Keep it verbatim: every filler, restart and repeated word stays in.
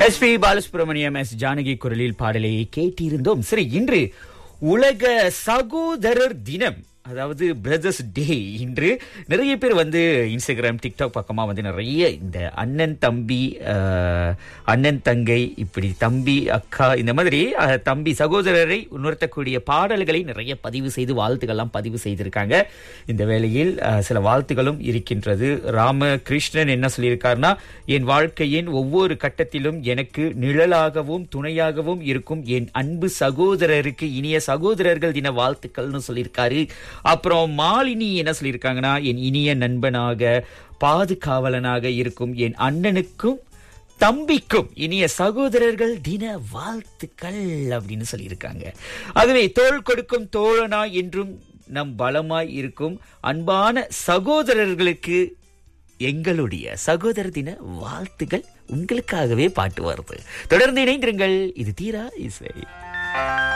S B Balasubramaniam, S Janaki குரலில் பாடலை கேட்டிருந்தோம். சரி, இன்று உலக சகோதரர் தினம், அதாவது பிரதர்ஸ் டே. இன்று நிறைய பேர் வந்து இன்ஸ்டாகிராம், டிக்டாக் பக்கமா வந்து நிறைய இந்த அண்ணன் தம்பி, அஹ், அண்ணன் தங்கை, இப்படி தம்பி அக்கா, இந்த மாதிரி அஹ், தம்பி சகோதரரை உணர்த்தக்கூடிய பாடல்களை நிறைய பதிவு செய்து வாழ்த்துக்கள்லாம் பதிவு செய்திருக்காங்க. இந்த வேளையில் அஹ், சில வாழ்த்துகளும் இருக்கின்றது. ராமகிருஷ்ணன் என்ன சொல்லியிருக்காருன்னா, என் வாழ்க்கையின் ஒவ்வொரு கட்டத்திலும் எனக்கு நிழலாகவும் துணையாகவும் இருக்கும் என் அன்பு சகோதரருக்கு இனிய சகோதரர்கள் தின வாழ்த்துக்கள்னு சொல்லியிருக்காரு. அப்புறம் மாலினி என்ன சொல்லியிருக்காங்கன்னா, என் இனிய நண்பனாக பாதுகாவலனாக இருக்கும் என் அண்ணனுக்கும் தம்பிக்கும் இனிய சகோதரர்கள் தின வாழ்த்துக்கள் அப்படின்னு சொல்லியிருக்காங்க. ஆகவே தோள் கொடுக்கும் தோழனா என்றும் நம் பலமாய் இருக்கும் அன்பான சகோதரர்களுக்கு எங்களுடைய சகோதர தின வாழ்த்துக்கள். உங்களுக்காகவே பாட்டு வருது. தொடர்ந்து இணைந்திருங்கள். இது தீரா இசை.